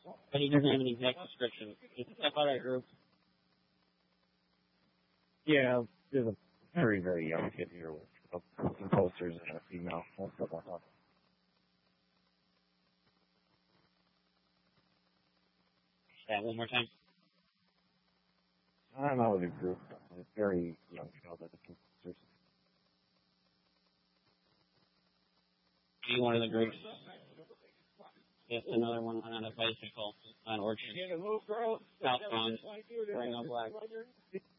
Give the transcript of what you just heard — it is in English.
But he doesn't have an exact description. It's a step out of that group. Yeah, there's a very, very young kid here with some posters and a female. That's what I'm talking. That one more time. I'm not with a group. A very young child at the posters. Are you one of the groups? Yes, another one on a bicycle on Orchard. Southbound, wearing all black.